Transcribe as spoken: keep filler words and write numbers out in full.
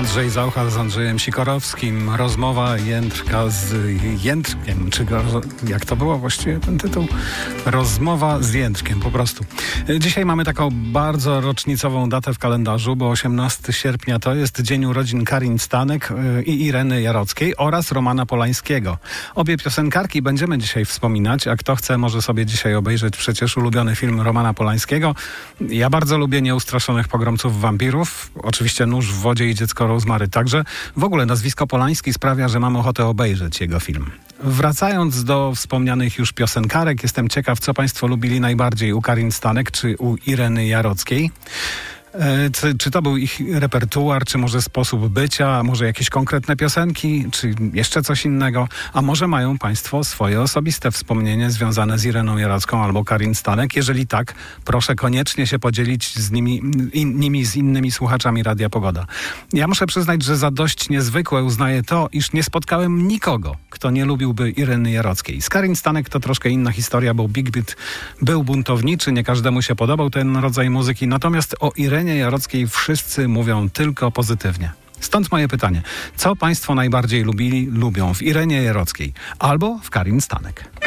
Andrzej Zaucha z Andrzejem Sikorowskim. Rozmowa Jędrka z Jędrkiem. Czy go, jak to było właściwie ten tytuł? Rozmowa z Jędrkiem, po prostu. Dzisiaj mamy taką bardzo rocznicową datę w kalendarzu, bo osiemnastego sierpnia to jest dzień urodzin Karin Stanek i Ireny Jarockiej oraz Romana Polańskiego. Obie piosenkarki będziemy dzisiaj wspominać, a kto chce, może sobie dzisiaj obejrzeć przecież ulubiony film Romana Polańskiego. Ja bardzo lubię Nieustraszonych pogromców wampirów. Oczywiście Nóż w wodzie i Dziecko Rosemary także. W ogóle nazwisko Polański sprawia, że mam ochotę obejrzeć jego film. Wracając do wspomnianych już piosenkarek, jestem ciekaw, co państwo lubili najbardziej u Karin Stanek czy u Ireny Jarockiej. Czy, czy to był ich repertuar, czy może sposób bycia, może jakieś konkretne piosenki, czy jeszcze coś innego? A może mają państwo swoje osobiste wspomnienie związane z Ireną Jarocką albo Karin Stanek? Jeżeli tak, proszę koniecznie się podzielić z nimi, in, nimi z innymi słuchaczami Radia Pogoda. Ja muszę przyznać, że za dość niezwykłe uznaję to, iż nie spotkałem nikogo, kto nie lubił Ireny Jarockiej. Z Karin Stanek to troszkę inna historia, bo Big Beat był buntowniczy, nie każdemu się podobał ten rodzaj muzyki, natomiast o Irenie Jarockiej wszyscy mówią tylko pozytywnie. Stąd moje pytanie. Co państwo najbardziej lubili, lubią w Irenie Jarockiej albo w Karin Stanek?